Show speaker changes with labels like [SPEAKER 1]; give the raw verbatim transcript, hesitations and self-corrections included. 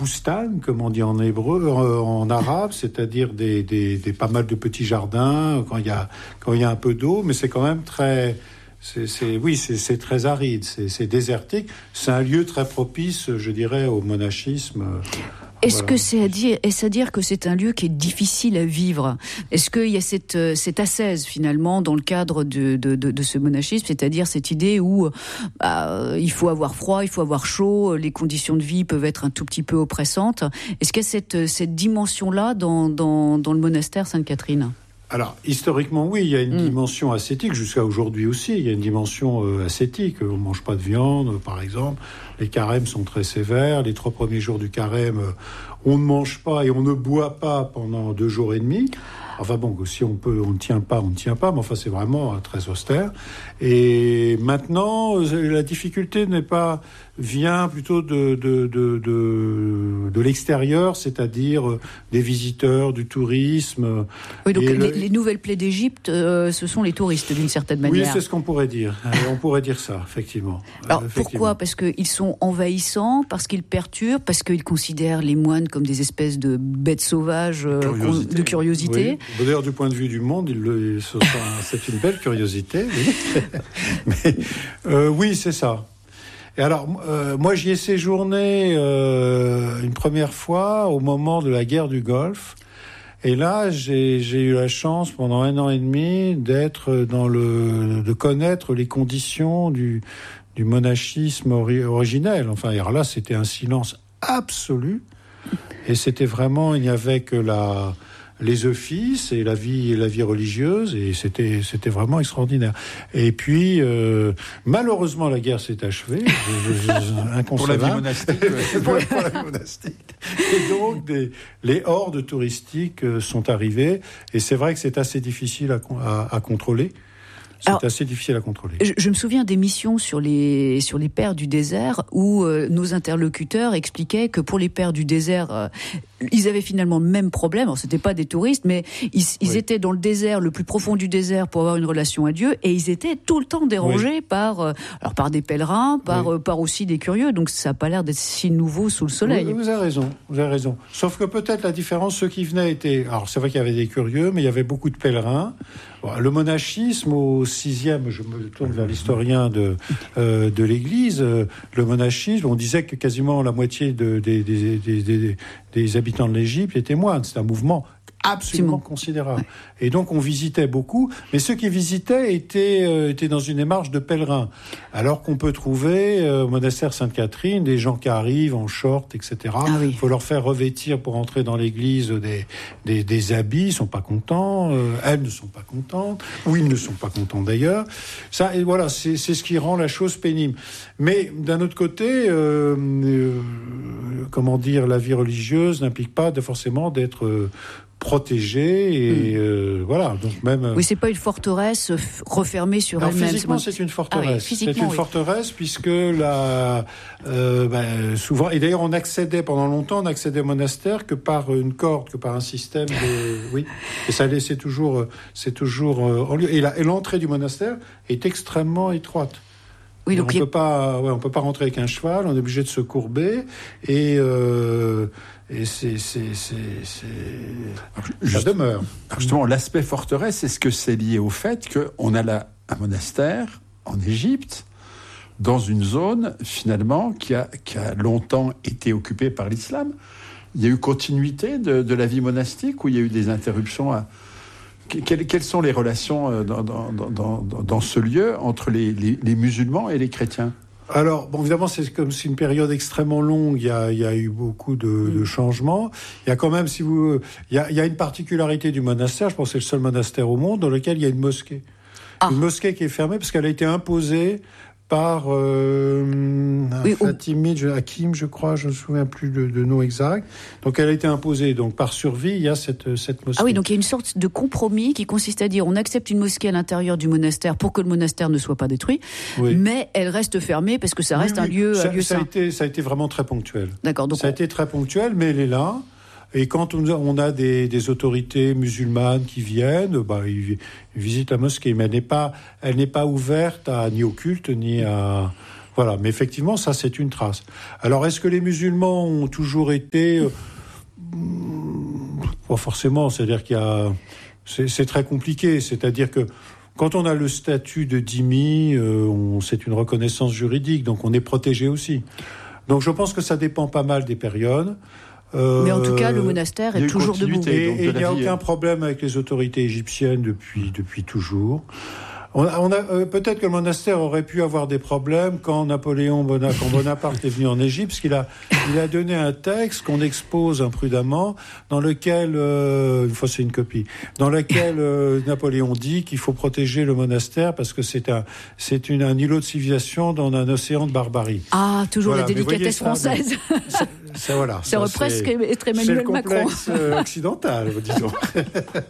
[SPEAKER 1] boustan, comme on dit en hébreu, euh, en arabe, c'est-à-dire des, des, des pas mal de petits jardins quand il y a quand il y a un peu d'eau, mais c'est quand même très C'est, c'est, oui, c'est, c'est très aride, c'est, c'est désertique. C'est un lieu très propice, je dirais, au monachisme.
[SPEAKER 2] Est-ce
[SPEAKER 1] Voilà.
[SPEAKER 2] que c'est à dire, est-ce à dire que c'est un lieu qui est difficile à vivre ? Est-ce qu'il y a cette, cette ascèse, finalement, dans le cadre de, de, de, de ce monachisme, c'est-à-dire cette idée où bah, il faut avoir froid, il faut avoir chaud, les conditions de vie peuvent être un tout petit peu oppressantes. Est-ce qu'il y a cette, cette dimension-là dans, dans, dans le monastère Sainte-Catherine ?
[SPEAKER 1] Alors, historiquement, oui, il y a une mmh. dimension ascétique, jusqu'à aujourd'hui aussi, il y a une dimension euh, ascétique. On ne mange pas de viande, par exemple. Les carêmes sont très sévères. Les trois premiers jours du carême, euh, on ne mange pas et on ne boit pas pendant deux jours et demi. Enfin bon, si on peut, on ne tient pas, on ne tient pas, mais enfin, c'est vraiment euh, très austère. Et maintenant, la difficulté n'est pas... vient plutôt de, de, de, de, de l'extérieur, c'est-à-dire des visiteurs, du tourisme.
[SPEAKER 2] Oui, donc les,
[SPEAKER 1] le...
[SPEAKER 2] les nouvelles plaies d'Égypte, euh, ce sont les touristes, d'une certaine manière.
[SPEAKER 1] Oui, c'est ce qu'on pourrait dire. On pourrait dire ça, effectivement.
[SPEAKER 2] Alors,
[SPEAKER 1] euh, effectivement.
[SPEAKER 2] Pourquoi ? Parce qu'ils sont envahissants, parce qu'ils perturbent, parce qu'ils considèrent les moines comme des espèces de bêtes sauvages, euh, curiosité. de curiosité.
[SPEAKER 1] Oui. D'ailleurs, du point de vue du monde, il le, c'est une belle curiosité. Oui, Mais, euh, oui c'est ça. Et alors, euh, moi, j'y ai séjourné euh, une première fois au moment de la guerre du Golfe. Et là, j'ai, j'ai eu la chance, pendant un an et demi, d'être dans le, de connaître les conditions du, du monachisme ori- originel. Enfin, alors là, c'était un silence absolu. Et c'était vraiment, il n'y avait que la... les offices et la vie, la vie religieuse, et c'était, c'était vraiment extraordinaire. Et puis, euh, malheureusement, la guerre s'est achevée, inconcevable.
[SPEAKER 3] Pour la vie monastique. Ouais.
[SPEAKER 1] pour, pour la vie monastique. Et donc, des, les hordes touristiques sont arrivées, et c'est vrai que c'est assez difficile à, à, à contrôler. C'est Alors, assez difficile à contrôler.
[SPEAKER 2] Je, je me souviens d'émissions sur les, sur les pères du désert où euh, nos interlocuteurs expliquaient que pour les pères du désert, euh, ils avaient finalement le même problème. Alors, c'était pas des touristes, mais ils, ils oui. étaient dans le désert, le plus profond du désert, pour avoir une relation à Dieu, et ils étaient tout le temps dérangés oui. par, euh, alors par des pèlerins, par, oui. euh, par aussi des curieux. Donc, ça n'a pas l'air d'être si nouveau sous le soleil.
[SPEAKER 1] Oui, vous avez raison, vous avez raison. Sauf que peut-être la différence, ceux qui venaient étaient... Alors, c'est vrai qu'il y avait des curieux, mais il y avait beaucoup de pèlerins. Bon, le monachisme, au sixième, je me tourne vers l'historien de, euh, de l'Église, euh, le monachisme, on disait que quasiment la moitié de, des, des, des, des, des habitants de l'Égypte étaient moines. C'est un mouvement absolument considérable. Et donc on visitait beaucoup, mais ceux qui visitaient étaient, euh, étaient dans une démarche de pèlerins. Alors qu'on peut trouver euh, au monastère Sainte-Catherine des gens qui arrivent en short, et cetera. Il ah oui. faut leur faire revêtir pour entrer dans l'église des, des, des habits, ils sont pas contents, euh, elles ne sont pas contentes, ou ils ne sont pas contents d'ailleurs. Ça, et voilà, c'est, c'est ce qui rend la chose pénible. Mais d'un autre côté, euh, euh, comment dire, la vie religieuse n'implique pas de, forcément d'être... Euh, protégée et mmh. euh, voilà, donc même
[SPEAKER 2] oui, c'est pas une forteresse refermée sur
[SPEAKER 1] alors,
[SPEAKER 2] elle-même.
[SPEAKER 1] Physiquement, c'est une forteresse.
[SPEAKER 2] Ah oui,
[SPEAKER 1] c'est une
[SPEAKER 2] oui.
[SPEAKER 1] forteresse puisque la euh, ben, souvent et d'ailleurs on accédait pendant longtemps on accédait au monastère que par une corde, que par un système de oui et ça laissait toujours c'est toujours en lieu et, la, et l'entrée du monastère est extrêmement étroite. Oui, donc on ne peut pas, ouais, on peut pas rentrer avec un cheval, on est obligé de se courber et, euh, et c'est, c'est, c'est, c'est... Alors, ça
[SPEAKER 3] Juste,
[SPEAKER 1] demeure.
[SPEAKER 3] Alors justement, l'aspect forteresse, est-ce que c'est lié au fait qu'on a là un monastère en Égypte, dans une zone finalement qui a, qui a longtemps été occupée par l'islam? Il y a eu continuité de, de la vie monastique ou il y a eu des interruptions à... Quelles, quelles sont les relations dans, dans, dans, dans ce lieu entre les, les, les musulmans et les chrétiens ?
[SPEAKER 1] Alors, bon, évidemment, c'est comme c'est une période extrêmement longue. Il y a, il y a eu beaucoup de, mmh. de changements. Il y a quand même, si vous, il y a, il y a une particularité du monastère. Je pense que c'est le seul monastère au monde dans lequel il y a une mosquée. Ah. Une mosquée qui est fermée parce qu'elle a été imposée par euh, oui, Fatimide, oh. Hakim, je crois, je ne me souviens plus de, de nom exact. Donc elle a été imposée. Donc par survie, il y a cette, cette mosquée.
[SPEAKER 2] Ah oui, donc il y a une sorte de compromis qui consiste à dire on accepte une mosquée à l'intérieur du monastère pour que le monastère ne soit pas détruit, oui. mais elle reste fermée parce que ça reste oui, oui. un lieu,
[SPEAKER 1] ça,
[SPEAKER 2] un lieu
[SPEAKER 1] ça, a
[SPEAKER 2] saint.
[SPEAKER 1] été, ça a été vraiment très ponctuel.
[SPEAKER 2] D'accord. Donc
[SPEAKER 1] ça a
[SPEAKER 2] on...
[SPEAKER 1] été très ponctuel, mais elle est là. Et quand on, on a des, des autorités musulmanes qui viennent, bah, ils, ils visitent la mosquée, mais elle n'est pas, elle n'est pas ouverte à, ni au culte, ni à... Voilà, mais effectivement, ça, c'est une trace. Alors, est-ce que les musulmans ont toujours été... Euh, pas forcément, c'est-à-dire qu'il y a... C'est, c'est très compliqué, c'est-à-dire que quand on a le statut de dhimmi, euh, on, c'est une reconnaissance juridique, donc on est protégé aussi. Donc je pense que ça dépend pas mal des périodes.
[SPEAKER 2] Euh, Mais en tout cas, le monastère est toujours debout.
[SPEAKER 1] Et, et il n'y a aucun problème avec les autorités égyptiennes depuis, depuis toujours. On a, on a, euh, peut-être que le monastère aurait pu avoir des problèmes quand Napoléon Bonaparte, quand Bonaparte est venu en Égypte, parce qu'il a, il a donné un texte qu'on expose imprudemment, dans lequel, euh, une fois c'est une copie, dans lequel euh, Napoléon dit qu'il faut protéger le monastère parce que c'est un, c'est une, un îlot de civilisation dans un océan de barbarie.
[SPEAKER 2] Ah, toujours voilà, la délicatesse
[SPEAKER 1] ça,
[SPEAKER 2] française.
[SPEAKER 1] C'est, c'est, voilà,
[SPEAKER 2] ça aurait presque être Emmanuel Macron.
[SPEAKER 1] C'est le complexe occidental, disons.